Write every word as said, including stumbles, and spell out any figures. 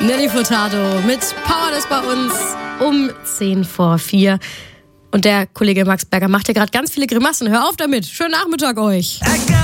Nelly Furtado mit Power das bei uns um zehn vor vier. Und der Kollege Max Berger macht hier gerade ganz viele Grimassen. Hör auf damit. Schönen Nachmittag euch.